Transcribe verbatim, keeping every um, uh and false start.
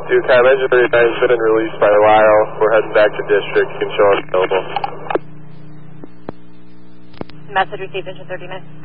two, Cam Engine thirty-nine has been released by Lyle. We're heading back to district. You can show us available. Message received, Engine thirty-nine.